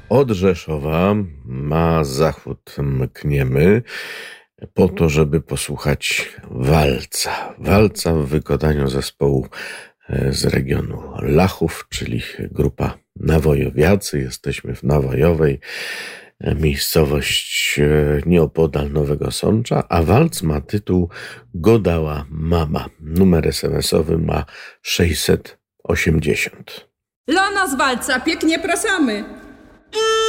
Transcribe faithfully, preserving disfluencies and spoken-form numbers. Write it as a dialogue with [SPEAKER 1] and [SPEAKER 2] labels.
[SPEAKER 1] Od Rzeszowa ma zachód mkniemy po to, żeby posłuchać walca. Walca w wykonaniu zespołu z regionu Lachów, czyli grupa Nawojowiacy. Jesteśmy w Nawojowej, miejscowość nieopodal Nowego Sącza, a walc ma tytuł Godała Mama. Numer es em esowy ma sześćset osiemdziesiąt.
[SPEAKER 2] Lona z walca, pięknie prosamy.